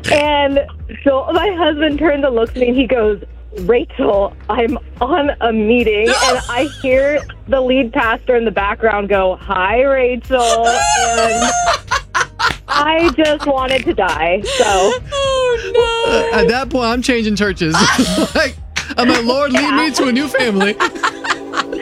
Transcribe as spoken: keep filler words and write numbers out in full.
And so my husband turned and looks at me and he goes, Rachel, I'm on a meeting. And I hear the lead pastor in the background go, hi, Rachel. And I just wanted to die. So, oh, no. Uh, at that point, I'm changing churches. like, I'm like, Lord, lead me to a new family.